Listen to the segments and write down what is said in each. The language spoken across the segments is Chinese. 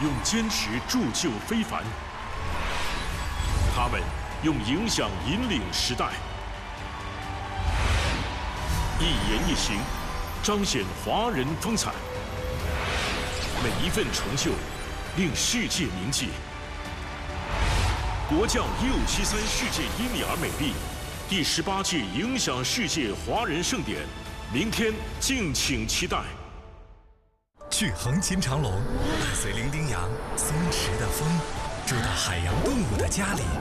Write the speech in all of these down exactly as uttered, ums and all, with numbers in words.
用坚持铸就非凡，他们用影响引领时代，一言一行彰显华人风采，每一份成就令世界铭记。国将一五七三世界伊米尔美丽，第十八届影响世界华人盛典，明天敬请期待。 去横琴长隆，伴随伶仃洋松弛的风，住到海洋动物的家里。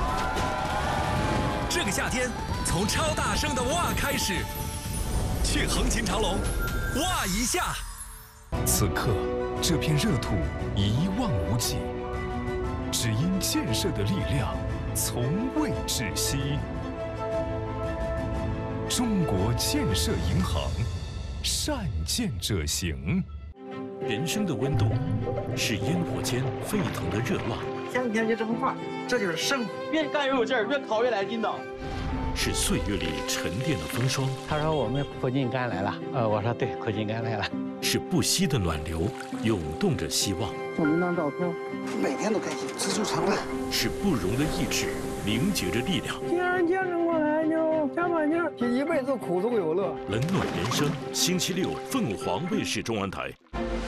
这个夏天，从超大声的哇开始，去横琴长隆，哇一下。此刻，这片热土一望无际，只因建设的力量从未止息。中国建设银行，善建者行。 人生的温度是烟火间沸腾的热浪， 天天就这么画，这就是生活。 越干越有劲儿，越烤越来劲道。 是岁月里沉淀的风霜。 他说我们苦尽甘来了，呃，我说对，苦尽甘来了。 是不息的暖流，涌动着希望。 照那张照片，每天都开心，知足常乐。 是不容的意志，凝结着力量。 既然坚持过来，就加把劲儿，一辈子苦中有乐。 冷暖人生，星期六凤凰卫视中文台。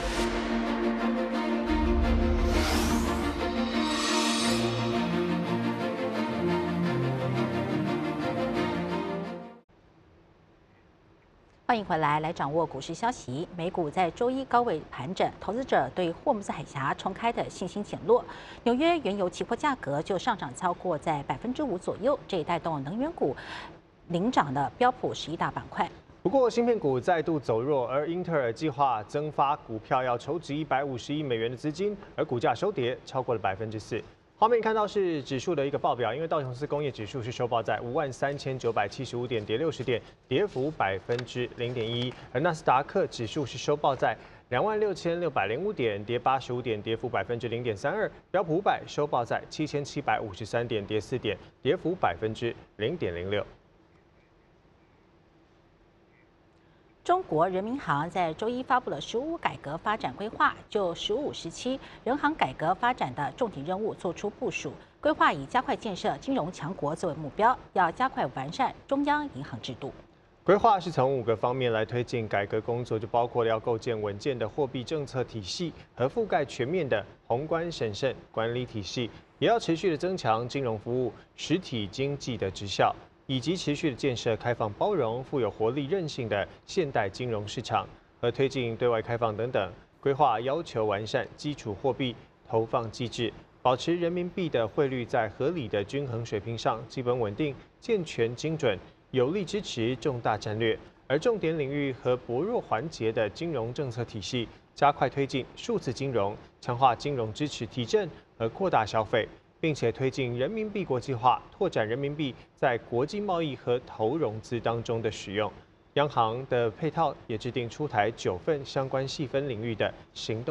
欢迎回来，来掌握股市消息。美股在周一高位盘整，投资者对霍姆斯海峡重开的信心减弱。纽约原油期货价格就上涨超过在百分之五左右，这也带动能源股领涨的标普十一大板块。 不过，芯片股再度走弱，而英特尔计划增发股票要筹集一百五十亿美元的资金，而股价收跌超过了百分之四。画面看到是指数的一个报表，因为道琼斯工业指数是收报在五万三千九百七十五点，跌六十点，跌幅百分之零点一；而纳斯达克指数是收报在两万六千六百零五点，跌八十五点，跌幅百分之零点三二；标普五百收报在七千七百五十三点，跌四点，跌幅百分之零点零六。 中国人民银行在周一发布了“十五”改革发展规划，就“十五”时期人行改革发展的重点任务做出部署。规划以加快建设金融强国作为目标，要加快完善中央银行制度。 规划是从五个方面来推进改革工作，就包括了要构建稳健的货币政策体系和覆盖全面的宏观审慎管理体系，也要持续的增强金融服务实体经济的质效。以及持续的建设开放、包容、富有活力、韧性的现代金融市场和推进对外开放等等。规划要求完善基础货币投放机制，保持人民币的汇率在合理的均衡水平上基本稳定、健全精准，有力支持重大战略。而重点领域和薄弱环节的金融政策体系，加快推进数字金融，强化金融支持提振和扩大消费。并且推进人民币国际化，拓展人民币在国际贸易和投融资当中的使用。央行的配套也制定出台九份相关细分领域的行动。